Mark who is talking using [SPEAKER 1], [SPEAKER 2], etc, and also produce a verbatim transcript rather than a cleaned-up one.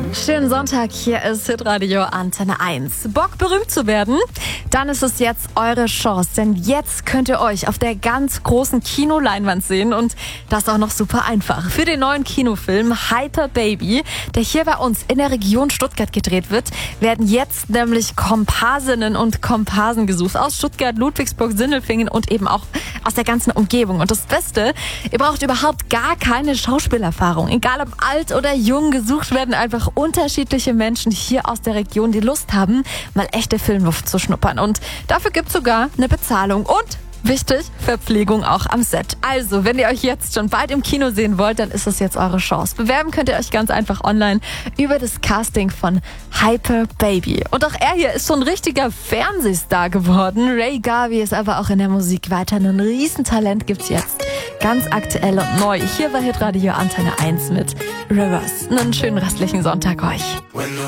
[SPEAKER 1] Schönen Sonntag, hier ist Hitradio Antenne eins. Bock berühmt zu werden? Dann ist es jetzt eure Chance, denn jetzt könnt ihr euch auf der ganz großen Kinoleinwand sehen und das auch noch super einfach. Für den neuen Kinofilm Hyper Baby, der hier bei uns in der Region Stuttgart gedreht wird, werden jetzt nämlich Komparsinnen und Komparsen gesucht aus Stuttgart, Ludwigsburg, Sindelfingen und eben auch aus der ganzen Umgebung. Und das Beste, ihr braucht überhaupt gar keine Schauspielerfahrung. Egal ob alt oder jung, gesucht werden einfach unterschiedliche Menschen hier aus der Region, die Lust haben, mal echte Filmluft zu schnuppern. Und dafür gibt's sogar eine Bezahlung und wichtig, Verpflegung auch am Set. Also, wenn ihr euch jetzt schon bald im Kino sehen wollt, dann ist es jetzt eure Chance. Bewerben könnt ihr euch ganz einfach online über das Casting von Hyper Baby. Und auch er hier ist so ein richtiger Fernsehstar geworden. Ray Garvey ist aber auch in der Musik weiter ein Riesentalent, gibt's jetzt. Ganz aktuell und neu. Hier bei Hitradio Antenne eins mit Rivers. Einen schönen restlichen Sonntag euch.